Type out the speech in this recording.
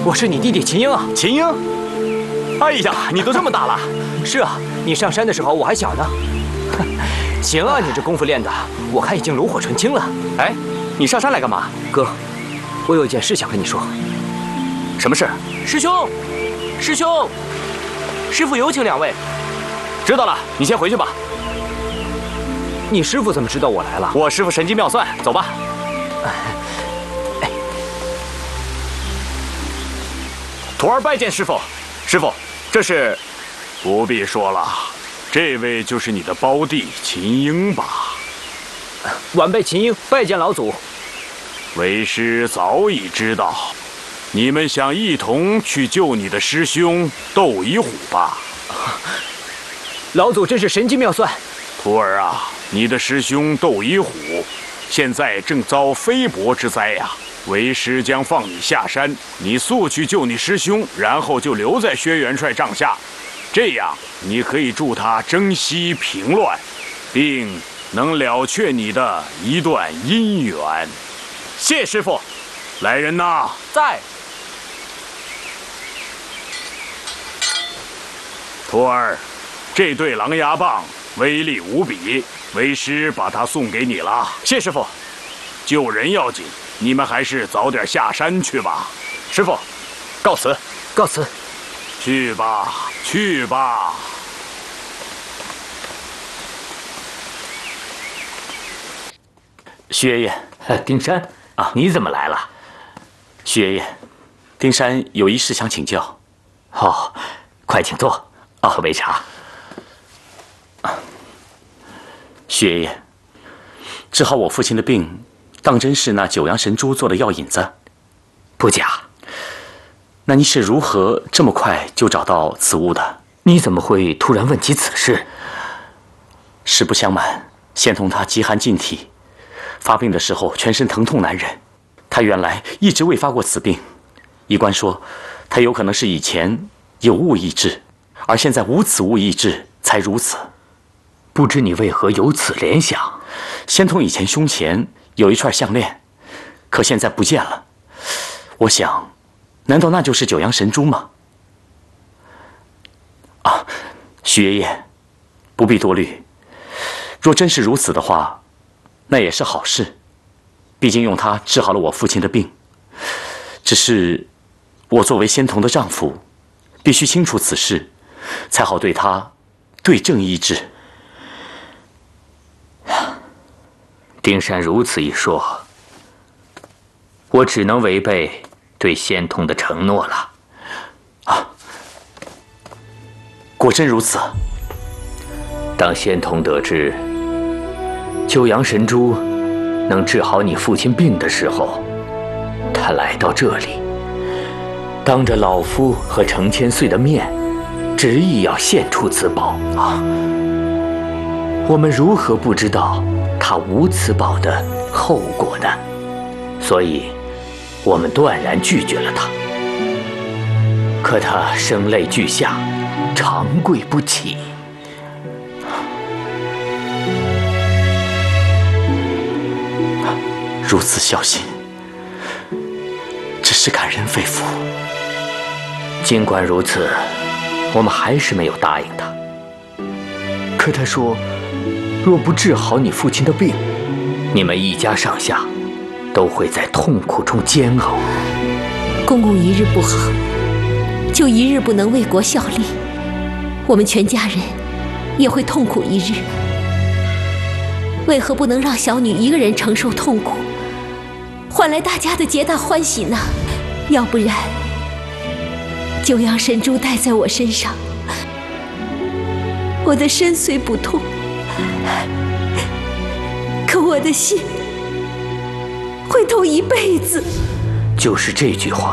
我是你弟弟秦英啊。 秦英，哎呀，你都这么大了。 是啊，你上山的时候我还小呢。行啊，你这功夫练的，我看已经炉火纯青了。 哎，你上山来干嘛？ 哥，我有件事想跟你说。 什么事？ 师兄，师兄，师傅有请两位。 知道了，你先回去吧。 你师傅怎么知道我来了？ 我师傅神机妙算，走吧。徒儿拜见师傅。师傅，这是…… 不必说了，这位就是你的胞弟秦英吧？ 晚辈秦英拜见老祖。 为师早已知道，你们想一同去救你的师兄窦一虎吧？ 老祖真是神机妙算。 徒儿啊，你的师兄窦一虎现在正遭飞薄之灾呀。为师将放你下山，你速去救你师兄，然后就留在薛元帅帐下，这样你可以助他征西平乱，并能了却你的一段姻缘。 谢师傅。 来人呐！ 在。 徒儿，这对狼牙棒威力无比，为师把它送给你了。 谢师傅。 救人要紧，你们还是早点下山去吧。 师傅，告辞。 告辞。 去吧，去吧。 徐爷爷， 丁山啊，你怎么来了？ 徐爷爷，丁山有一事想请教。 哦，快请坐，喝杯茶。 徐爷爷，治好我父亲的病，当真是那九阳神珠做的药引子？ 不假。 那你是如何这么快就找到此物的？ 你怎么会突然问起此事？ 实不相瞒，仙童他极寒禁体，发病的时候全身疼痛难忍。他原来一直未发过此病，医官说他有可能是以前有物抑制，而现在无此物抑制才如此。 不知你为何有此联想？ 仙童以前胸前有一串项链，可现在不见了。我想，难道那就是九阳神珠吗？啊，徐爷爷，不必多虑。若真是如此的话，那也是好事。毕竟用它治好了我父亲的病。只是，我作为仙童的丈夫，必须清楚此事，才好对他对症医治。 丁山如此一说，我只能违背对仙童的承诺了。 啊，果真如此。 当仙童得知九阳神珠能治好你父亲病的时候，他来到这里，当着老夫和程千岁的面，执意要献出此宝啊！我们如何不知道他无此宝的后果呢？所以，我们断然拒绝了他。可他声泪俱下，长跪不起。 如此孝心，真是感人肺腑。 尽管如此，我们还是没有答应他。可他说，若不治好你父亲的病，你们一家上下都会在痛苦中煎熬。 公公一日不好，就一日不能为国效力，我们全家人也会痛苦一日。为何不能让小女一个人承受痛苦，换来大家的皆大欢喜呢？要不然，九阳神珠戴在我身上，我的身虽不痛，可我的心会痛一辈子。 就是这句话，